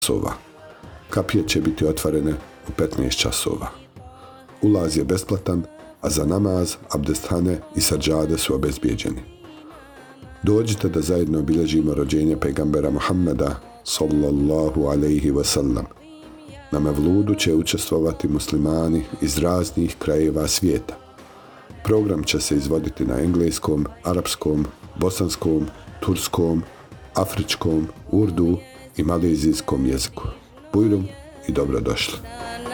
časova. Kapije će biti otvorene u 15 časova. Ulaz je besplatan, a za namaz, abdesthane i sađade su obezbijeđeni. Dođite da zajedno obilježimo rođenje pejgambera Muhammeda sallallahu alejhi ve sellem. Na mevludu će učestvovati muslimani iz raznih krajeva svijeta. Program će se izvoditi na engleskom, arapskom, bosanskom, turskom, afričkom, urdu i malezijskom jeziku. Bujrum i dobrodošli.